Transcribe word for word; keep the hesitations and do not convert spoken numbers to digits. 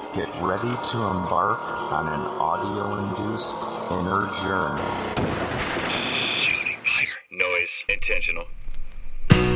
Get ready to embark on an audio-induced inner journey. Noise. Intentional.